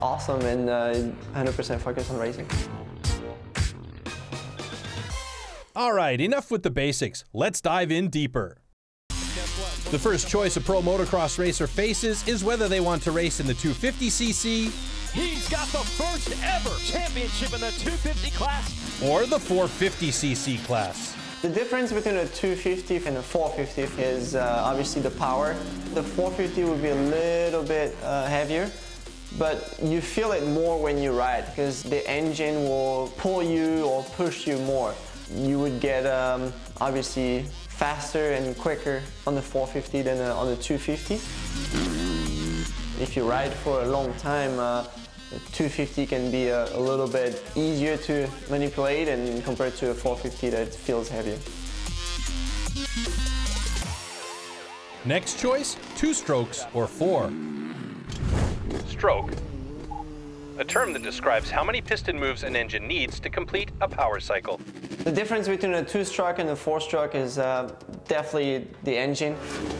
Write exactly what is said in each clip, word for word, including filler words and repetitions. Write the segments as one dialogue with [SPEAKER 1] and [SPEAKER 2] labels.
[SPEAKER 1] Awesome and uh, one hundred percent focused on racing.
[SPEAKER 2] All right, enough with the basics. Let's dive in deeper. The first choice a pro motocross racer faces is whether they want to race in the two fifty c c.
[SPEAKER 3] He's got the first ever championship in the two fifty class.
[SPEAKER 2] Or the four fifty c c class.
[SPEAKER 1] The difference between a two fifty and a four fifty is uh, obviously the power. The four fifty would be a little bit uh, heavier, but you feel it more when you ride because the engine will pull you or push you more. You would get um, obviously faster and quicker on the four fifty than uh, on the two fifty. If you ride for a long time, uh, the two fifty can be a, a little bit easier to manipulate and compared to a four fifty that feels heavier.
[SPEAKER 2] Next choice, two strokes or four. Stroke. A term that describes how many piston moves an engine needs to complete a power cycle.
[SPEAKER 1] The difference between a two-stroke and a four-stroke is uh, definitely the engine.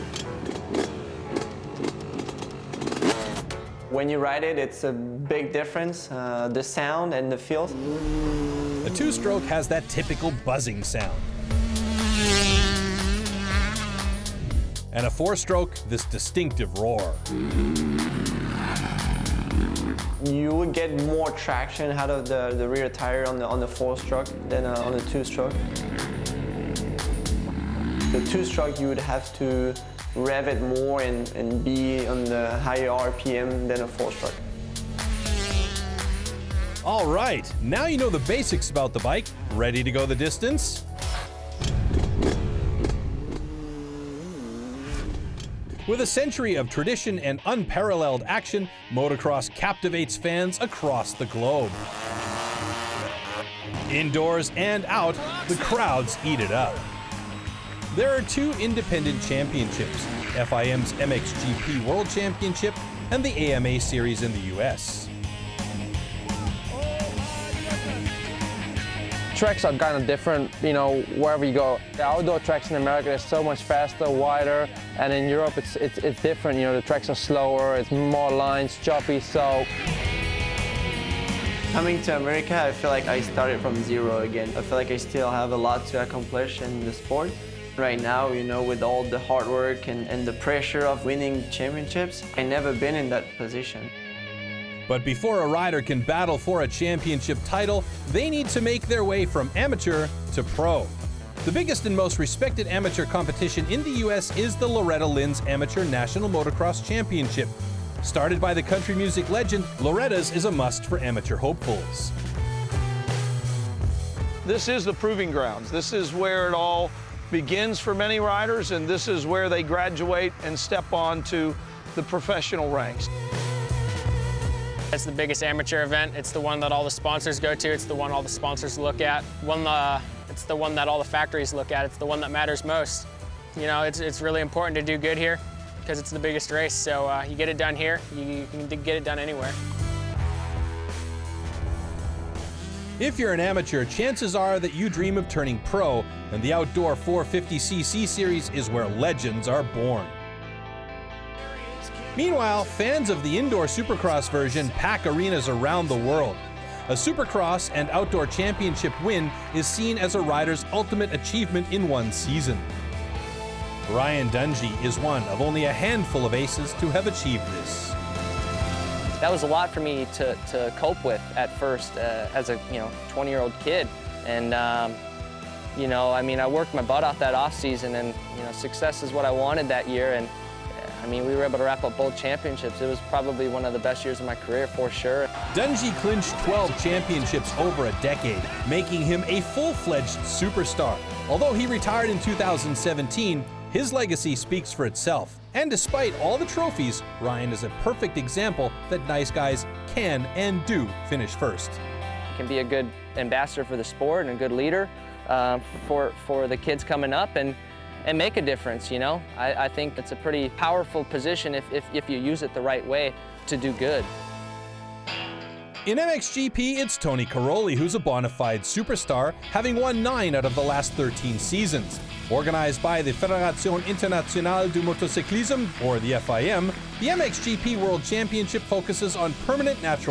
[SPEAKER 1] When you ride it, it's a big difference, uh, the sound and the feel.
[SPEAKER 2] A two-stroke has that typical buzzing sound. And a four-stroke, this distinctive roar.
[SPEAKER 1] You would get more traction out of the, the rear tire on the, on the four-stroke than uh, on the two-stroke. The two-stroke, you would have to rev it more and, and be on the higher R P M than a four-stroke.
[SPEAKER 2] All right, now you know the basics about the bike. Ready to go the distance? With a century of tradition and unparalleled action, motocross captivates fans across the globe. Indoors and out, the crowds eat it up. There are two independent championships, F I M's M X G P World Championship and the A M A Series in the U S.
[SPEAKER 4] Tracks are kind of different, you know, wherever you go. The outdoor tracks in America are so much faster, wider, and in Europe it's, it's, it's different. You know, the tracks are slower, it's more lines, choppy, so.
[SPEAKER 1] Coming to America, I feel like I started from zero again. I feel like I still have a lot to accomplish in the sport. Right now, you know, with all the hard work and, and the pressure of winning championships, I've never been in that position.
[SPEAKER 2] But before a rider can battle for a championship title, they need to make their way from amateur to pro. The biggest and most respected amateur competition in the U S is the Loretta Lynn's Amateur National Motocross Championship. Started by the country music legend, Loretta's is a must for amateur hopefuls.
[SPEAKER 5] This is the proving grounds. This is where it all begins for many riders, and this is where they graduate and step on to the professional ranks.
[SPEAKER 6] It's the biggest amateur event. It's the one that all the sponsors go to. It's the one all the sponsors look at. One, uh, it's the one that all the factories look at. It's the one that matters most. You know, it's, it's really important to do good here because it's the biggest race. So uh, you get it done here, you, you can get it done anywhere.
[SPEAKER 2] If you're an amateur, chances are that you dream of turning pro, and the outdoor four fifty c c series is where legends are born. Meanwhile, fans of the indoor Supercross version pack arenas around the world. A Supercross and outdoor championship win is seen as a rider's ultimate achievement in one season. Ryan Dungey is one of only a handful of aces to have achieved this.
[SPEAKER 4] That was a lot for me to, to cope with at first uh, as a you know twenty-year-old kid. And um, you know, I mean, I worked my butt off that off season, and you know, success is what I wanted that year. And I mean, we were able to wrap up both championships. It was probably one of the best years of my career, for sure.
[SPEAKER 2] Dungey clinched twelve championships over a decade, making him a full-fledged superstar. Although he retired in two thousand seventeen, his legacy speaks for itself. And despite all the trophies, Ryan is a perfect example that nice guys can and do finish first.
[SPEAKER 4] He can be a good ambassador for the sport and a good leader uh, for, for the kids coming up, and and make a difference, you know? I, I think it's a pretty powerful position if, if, if you use it the right way to do good.
[SPEAKER 2] In M X G P, it's Tony Cairoli who's a bona fide superstar, having won nine out of the last thirteen seasons. Organized by the Fédération Internationale du Motocyclisme, or the F I M, the M X G P World Championship focuses on permanent natural